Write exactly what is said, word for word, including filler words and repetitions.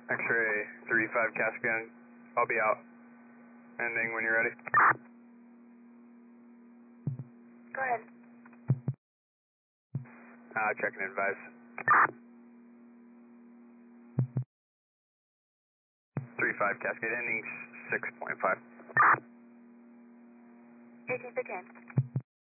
X-ray three five Caspian, I'll be out. Ending when you're ready. Go ahead. Uh, checking advice. three five Cascade, ending six point five. eighteen fifteen.